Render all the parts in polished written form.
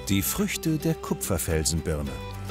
Die Früchte der Kupferfelsenbirne.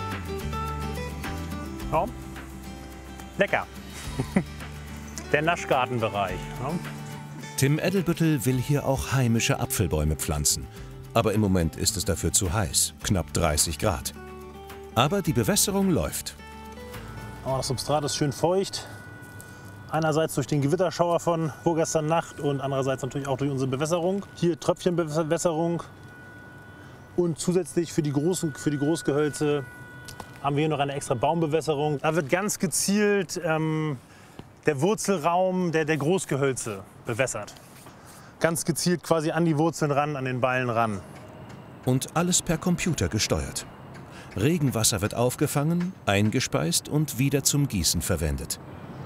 Ja. Lecker. Der Naschgartenbereich. Ja. Tim Edelbüttel will hier auch heimische Apfelbäume pflanzen. Aber im Moment ist es dafür zu heiß, knapp 30 Grad. Aber die Bewässerung läuft. Oh, das Substrat ist schön feucht. Einerseits durch den Gewitterschauer von vorgestern Nacht und andererseits natürlich auch durch unsere Bewässerung. Hier Tröpfchenbewässerung. Und zusätzlich für die Großgehölze haben wir hier noch eine extra Baumbewässerung. Da wird ganz gezielt der Wurzelraum der Großgehölze bewässert. Ganz gezielt quasi an die Wurzeln ran, an den Ballen ran. Und alles per Computer gesteuert. Regenwasser wird aufgefangen, eingespeist und wieder zum Gießen verwendet.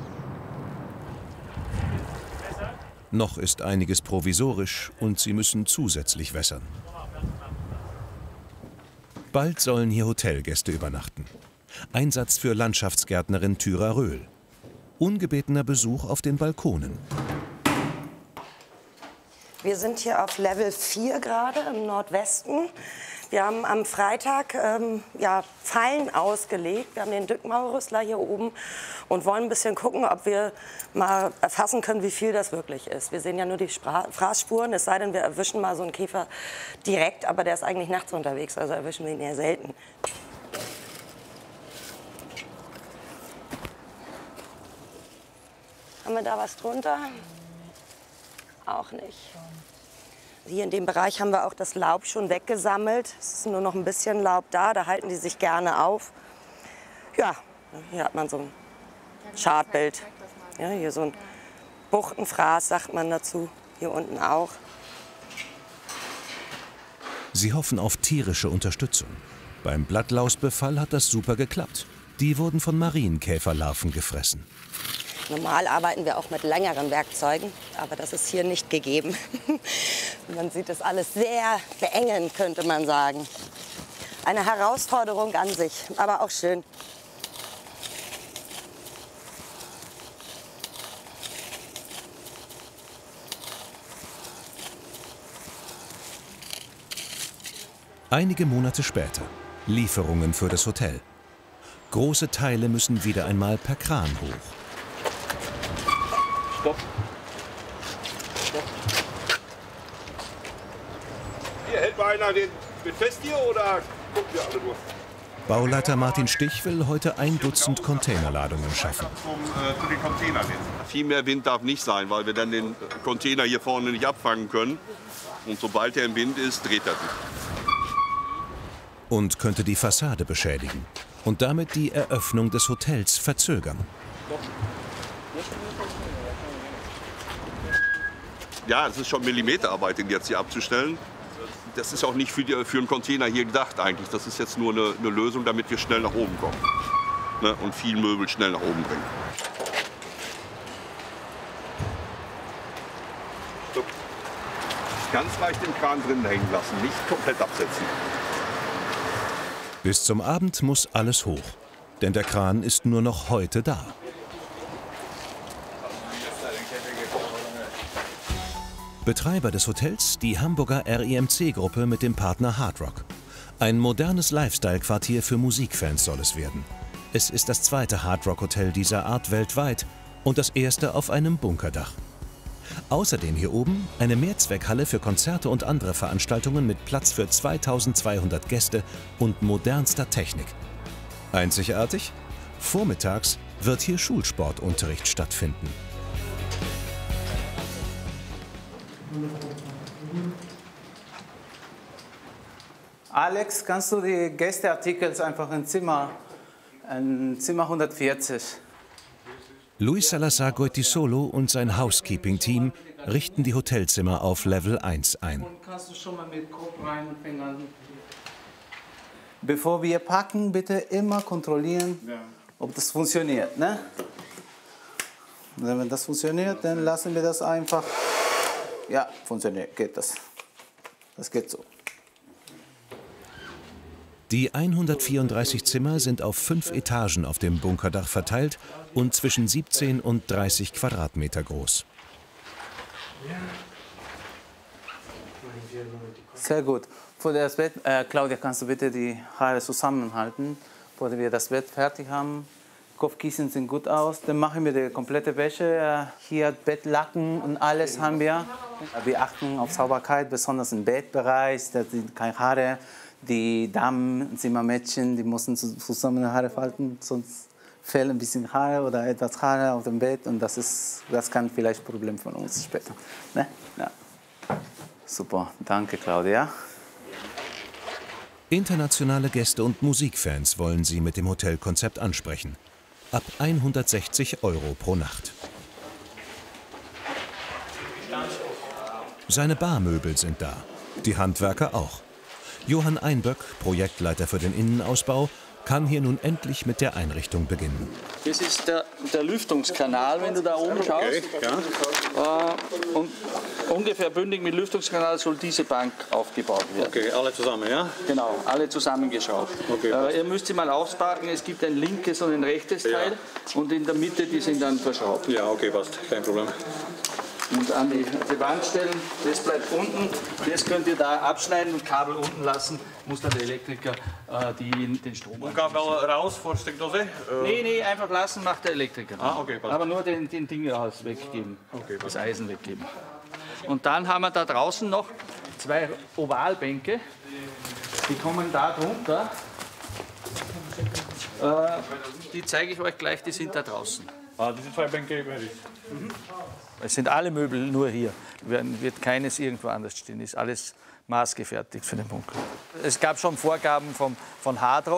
Noch ist einiges provisorisch und sie müssen zusätzlich wässern. Bald sollen hier Hotelgäste übernachten. Einsatz für Landschaftsgärtnerin Thyra Röhl. Ungebetener Besuch auf den Balkonen. Wir sind hier auf Level 4 gerade im Nordwesten. Wir haben am Freitag Fallen ausgelegt. Wir haben den Dückmaulrüssler hier oben und wollen ein bisschen gucken, ob wir mal erfassen können, wie viel das wirklich ist. Wir sehen ja nur die Fraßspuren, es sei denn, wir erwischen mal so einen Käfer direkt, aber der ist eigentlich nachts unterwegs, also erwischen wir ihn eher selten. Haben wir da was drunter? Auch nicht. Hier in dem Bereich haben wir auch das Laub schon weggesammelt. Es ist nur noch ein bisschen Laub da, da halten die sich gerne auf. Ja, hier hat man so ein Schadbild. Ja, hier so ein Buchtenfraß, sagt man dazu. Hier unten auch. Sie hoffen auf tierische Unterstützung. Beim Blattlausbefall hat das super geklappt. Die wurden von Marienkäferlarven gefressen. Normal arbeiten wir auch mit längeren Werkzeugen, aber das ist hier nicht gegeben. Man sieht das alles sehr beengend, könnte man sagen. Eine Herausforderung an sich, aber auch schön. Einige Monate später. Lieferungen für das Hotel. Große Teile müssen wieder einmal per Kran hoch. Stopp. Stopp. Hier, hält mal einer den fest hier oder gucken wir alle nur? Bauleiter Martin Stich will heute 1 Dutzend Containerladungen schaffen. Zu den Containern jetzt. Viel mehr Wind darf nicht sein, weil wir dann den Container hier vorne nicht abfangen können. Und sobald er im Wind ist, dreht er sich. Und könnte die Fassade beschädigen und damit die Eröffnung des Hotels verzögern. Ja, es ist schon Millimeterarbeit, den jetzt hier abzustellen. Das ist auch nicht für einen Container hier gedacht eigentlich. Das ist jetzt nur eine Lösung, damit wir schnell nach oben kommen. Ne? Und viel Möbel schnell nach oben bringen. So. Ganz leicht im Kran drin hängen lassen, nicht komplett absetzen. Bis zum Abend muss alles hoch, denn der Kran ist nur noch heute da. Betreiber des Hotels, die Hamburger RIMC-Gruppe mit dem Partner Hard Rock. Ein modernes Lifestyle-Quartier für Musikfans soll es werden. Es ist das zweite Hard Rock-Hotel dieser Art weltweit und das erste auf einem Bunkerdach. Außerdem hier oben eine Mehrzweckhalle für Konzerte und andere Veranstaltungen mit Platz für 2200 Gäste und modernster Technik. Einzigartig? Vormittags wird hier Schulsportunterricht stattfinden. Alex, kannst du die Gästeartikel einfach in Zimmer 140? Luis Salazar Goitisolo und sein Housekeeping-Team richten die Hotelzimmer auf Level 1 ein. Kannst du schon mal mit Kopf reinfingern? Bevor wir packen, bitte immer kontrollieren, ob das funktioniert. Ne? Wenn das funktioniert, dann lassen wir das einfach. Ja, funktioniert, geht das. Das geht so. Die 134 Zimmer sind auf 5 Etagen auf dem Bunkerdach verteilt und zwischen 17 und 30 Quadratmeter groß. Sehr gut. Für das Bett, Claudia, kannst du bitte die Haare zusammenhalten, bevor wir das Bett fertig haben? Kopfkissen sehen gut aus. Dann machen wir die komplette Wäsche. Hier Bettlaken und alles haben wir. Wir achten auf Sauberkeit, besonders im Bettbereich. Da sind keine Haare. Die Damen, Zimmermädchen, die müssen zusammen Haare falten, sonst fehlen ein bisschen Haare oder etwas Haare auf dem Bett. Und das kann vielleicht ein Problem von uns später. Ne? Ja. Super, danke Claudia. Internationale Gäste und Musikfans wollen sie mit dem Hotelkonzept ansprechen. Ab 160 € pro Nacht. Seine Barmöbel sind da, die Handwerker auch. Johann Einböck, Projektleiter für den Innenausbau, kann hier nun endlich mit der Einrichtung beginnen. Das ist der Lüftungskanal, wenn du da oben schaust. Okay, ja. Und ungefähr bündig mit Lüftungskanal soll diese Bank aufgebaut werden. Okay, alle zusammen, ja? Genau, alle zusammengeschraubt. Okay, ihr müsst sie mal auspacken, es gibt ein linkes und ein rechtes Teil und in der Mitte, die sind dann verschraubt. Ja, okay, passt, kein Problem. Und an die Wand stellen, das bleibt unten, das könnt ihr da abschneiden und Kabel unten lassen, muss dann der Elektriker den Strom Und gab raus vor Steckdose? Nee, einfach lassen, macht der Elektriker. Ah, okay, passt. Aber nur den Ding raus weggeben, Okay, das Eisen weggeben. Und dann haben wir da draußen noch 2 Ovalbänke, die kommen da drunter. Die zeige ich euch gleich, die sind da draußen. Ah, diese 2 Bänke werde ich. Es sind alle Möbel nur hier. Wird keines irgendwo anders stehen. Ist alles maßgefertigt für den Bunker. Es gab schon Vorgaben von Hard Rock.